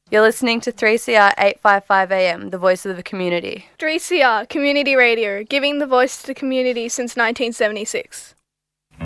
You're listening to 3CR 855 AM, the voice of the community. 3CR Community Radio, giving the voice to the community since 1976.